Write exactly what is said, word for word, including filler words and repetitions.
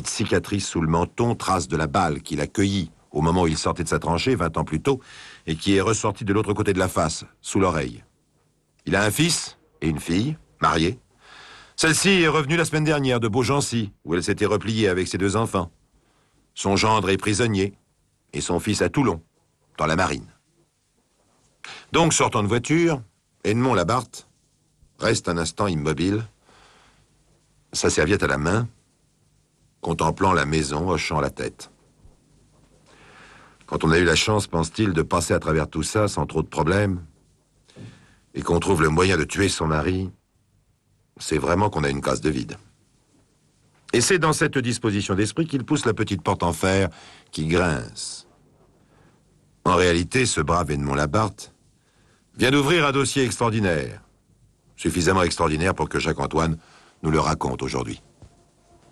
petite cicatrice sous le menton, trace de la balle qu'il a cueillie au moment où il sortait de sa tranchée, vingt ans plus tôt, et qui est ressortie de l'autre côté de la face, sous l'oreille. Il a un fils et une fille, mariés. Celle-ci est revenue la semaine dernière de Beaugency, où elle s'était repliée avec ses deux enfants. Son gendre est prisonnier, et son fils à Toulon, dans la marine. Donc, sortant de voiture, Edmond Labarthe reste un instant immobile, sa serviette à la main, contemplant la maison, hochant la tête. Quand on a eu la chance, pense-t-il, de passer à travers tout ça sans trop de problèmes, et qu'on trouve le moyen de tuer son mari, c'est vraiment qu'on a une case de vide. Et c'est dans cette disposition d'esprit qu'il pousse la petite porte en fer qui grince. En réalité, ce brave Edmond Labarthe vient d'ouvrir un dossier extraordinaire, suffisamment extraordinaire pour que Jacques-Antoine nous le raconte aujourd'hui.